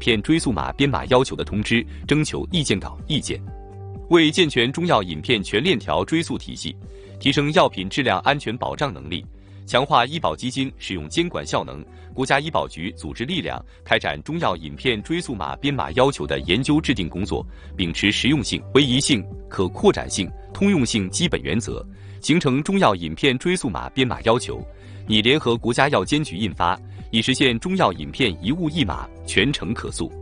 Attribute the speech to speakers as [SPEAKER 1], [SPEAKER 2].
[SPEAKER 1] 片追溯码编码要求的通知征求意见稿意见。为健全中药饮片全链条追溯体系，提升药品质量安全保障能力，强化医保基金使用监管效能，国家医保局组织力量开展中药饮片追溯码编码要求的研究制定工作，秉持实用性、唯一性、可扩展性、通用性基本原则，形成中药饮片追溯码编码要求，拟联合国家药监局印发，以实现中药饮片一物一码全程可溯。